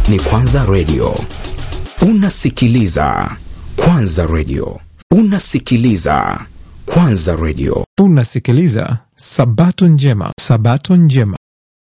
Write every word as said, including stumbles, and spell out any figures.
ni Kwanza Radio. Unasikiliza Kwanza Radio. Unasikiliza Kwanza Radio. Unasikiliza Sabato Njema. Sabato Njema.